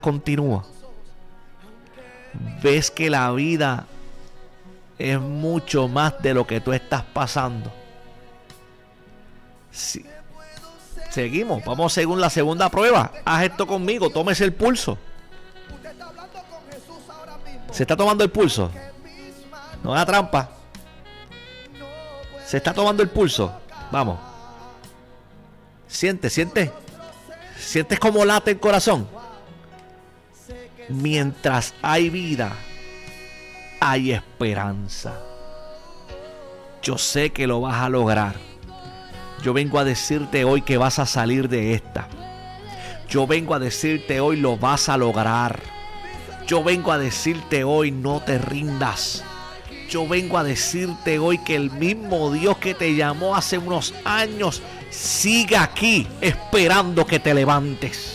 continúa, ves que la vida es mucho más de lo que tú estás pasando. Sí. Seguimos, vamos según la segunda prueba. Haz esto conmigo, tómese el pulso. ¿Se está tomando el pulso? No haga trampa. ¿Se está tomando el pulso? Vamos. Siente. ¿Sientes cómo late el corazón? Mientras hay vida, hay esperanza. Yo sé que lo vas a lograr. Yo vengo a decirte hoy que vas a salir de esta. Yo vengo a decirte hoy lo vas a lograr. Yo vengo a decirte hoy no te rindas. Yo vengo a decirte hoy que el mismo Dios que te llamó hace unos años sigue aquí esperando que te levantes.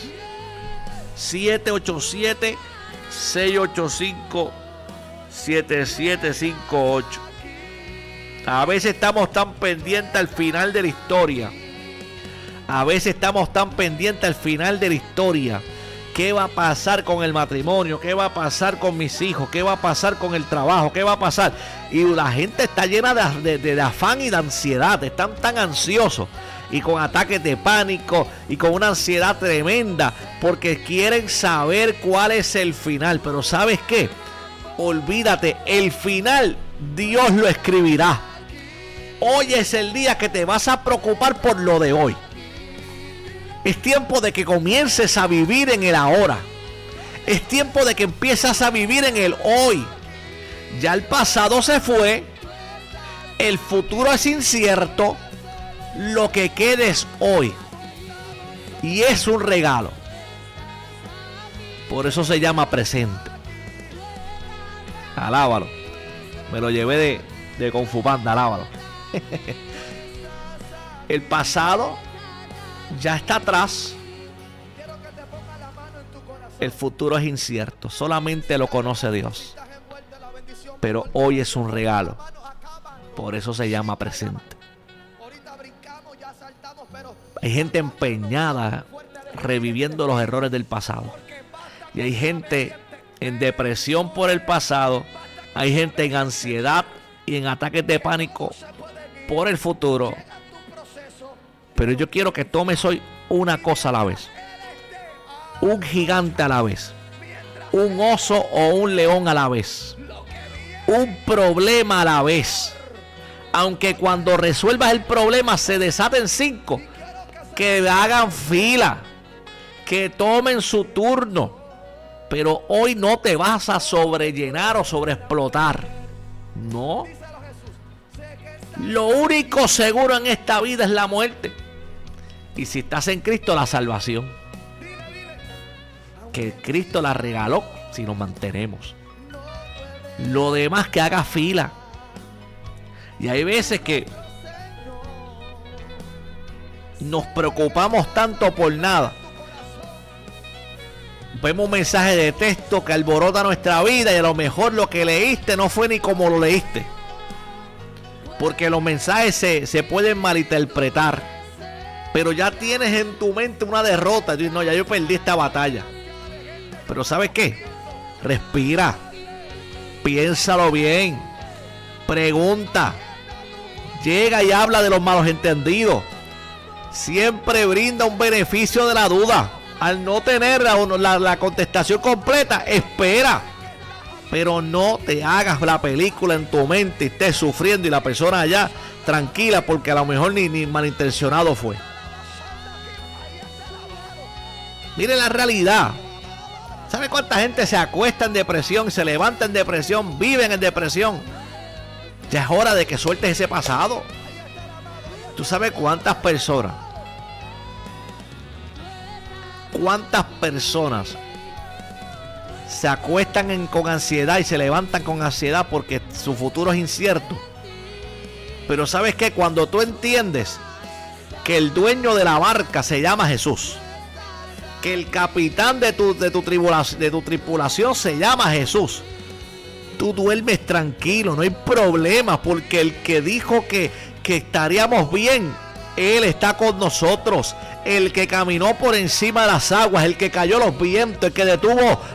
787-685-7758. A veces estamos tan pendientes al final de la historia. ¿Qué va a pasar con el matrimonio? ¿Qué va a pasar con mis hijos? ¿Qué va a pasar con el trabajo? ¿Qué va a pasar? Y la gente está llena de afán y de ansiedad. Están tan ansiosos y con ataques de pánico y con una ansiedad tremenda porque quieren saber cuál es el final. Pero ¿sabes qué? Olvídate, el final Dios lo escribirá. Hoy es el día que te vas a preocupar por lo de hoy. Es tiempo de que comiences a vivir en el ahora. Es tiempo de que empiezas a vivir en el hoy. Ya el pasado se fue. El futuro es incierto. Lo que quede es hoy. Y es un regalo. Por eso se llama presente. Alábalo. Me lo llevé de Kung Fu Panda, alábalo. El pasado ya está atrás. El futuro es incierto. Solamente lo conoce Dios. Pero hoy es un regalo. Por eso se llama presente. Hay gente empeñada reviviendo los errores del pasado. Y hay gente en depresión por el pasado. Hay gente en ansiedad y en ataques de pánico por el futuro. Pero yo quiero que tomes hoy una cosa a la vez. Un gigante a la vez. Un oso o un león a la vez. Un problema a la vez. Aunque cuando resuelvas el problema se desaten 5. Que hagan fila. Que tomen su turno. Pero hoy no te vas a sobrellenar o sobreexplotar. No. Lo único seguro en esta vida es la muerte. Y si estás en Cristo, la salvación. Que Cristo la regaló si nos mantenemos. Lo demás que haga fila. Y hay veces que nos preocupamos tanto por nada. Vemos un mensaje de texto que alborota nuestra vida y a lo mejor lo que leíste no fue ni como lo leíste. Porque los mensajes se pueden malinterpretar. Pero ya tienes en tu mente una derrota. Y no, ya yo perdí esta batalla. Pero ¿sabes qué? Respira. Piénsalo bien. Pregunta. Llega y habla de los malos entendidos. Siempre brinda un beneficio de la duda. Al no tener la contestación completa, espera. Pero no te hagas la película en tu mente y estés sufriendo y la persona allá tranquila porque a lo mejor ni malintencionado fue. Mire la realidad. ¿Sabe cuánta gente se acuesta en depresión, se levanta en depresión, viven en depresión? Ya es hora de que sueltes ese pasado. ¿Tú sabes cuántas personas se acuestan con ansiedad y se levantan con ansiedad porque su futuro es incierto? Pero ¿sabes qué? Cuando tú entiendes que el dueño de la barca se llama Jesús, que el capitán de tu tripulación se llama Jesús, tú duermes tranquilo, no hay problema, porque el que dijo que estaríamos bien Él está con nosotros. El que caminó por encima de las aguas, el que cayó los vientos, el que detuvo